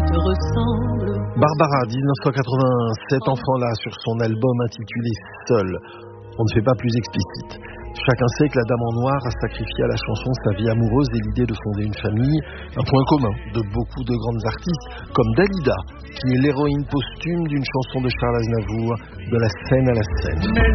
te ressemble. Barbara, 1987, enfant-là, sur son album intitulé Seul. On ne fait pas plus explicite. Chacun sait que la Dame en Noir a sacrifié à la chanson sa vie amoureuse et l'idée de fonder une famille, un point commun de beaucoup de grandes artistes, comme Dalida, qui est l'héroïne posthume d'une chanson de Charles Aznavour, De la scène à la scène.